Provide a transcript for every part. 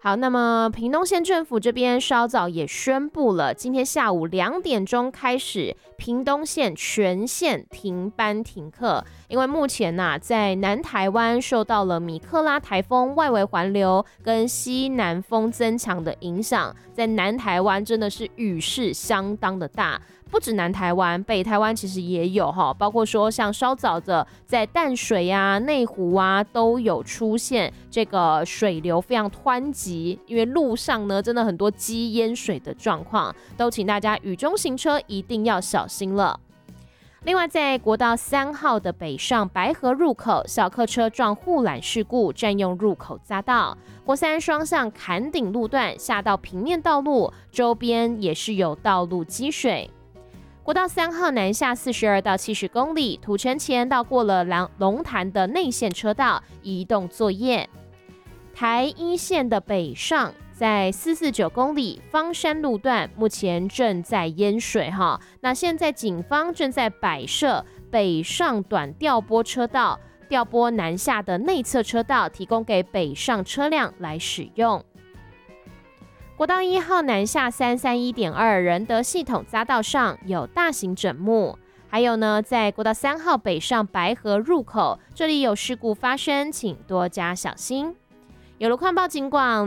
好，那么屏东县政府这边稍早也宣布了，今天下午2点钟开始，屏东县全县停班停课，因为目前在南台湾受到了米克拉台风外围环流跟西南风增强的影响，在南台湾真的是雨势相当的大。不止南台湾，北台湾其实也有包括说像稍早的在淡水啊、内湖啊都有出现这个水流非常湍急，因为路上呢真的很多积淹水的状况，都请大家雨中行车一定要小心了。另外，在国道3号的北上白河入口，小客车撞护栏事故，占用入口匝道。国3双向坎顶路段下到平面道路，周边也是有道路积水。国道3号南下42到70公里，土城前到过了龙潭的内线车道移动作业。台一线的北上在449公里方山路段目前正在淹水那现在警方正在摆设北上短调拨车道，调拨南下的内侧车道，提供给北上车辆来使用。国道1号南下331.2仁德系统匝道上有大型整木，还有呢，在国道3号北上白河入口，这里有事故发生，请多加小心。有路况报警广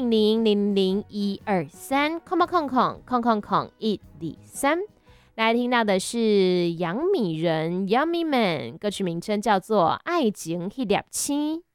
0800000123，123，来听到的是杨米人 Yummy Man， 歌曲名称叫做《爱情那粒星》。